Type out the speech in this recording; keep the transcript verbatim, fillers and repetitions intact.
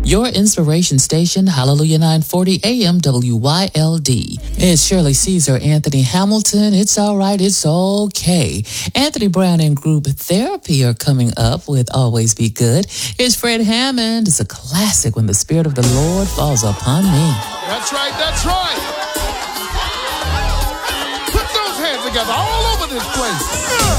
Your inspiration station, Hallelujah nine forty A M W Y L D. It's Shirley Caesar, Anthony Hamilton. It's all right. It's okay. Anthony Brown and Group Therapy are coming up with Always Be Good. It's Fred Hammond. It's a classic, When the Spirit of the Lord Falls Upon Me. That's right. That's right. Put those hands together all over this place.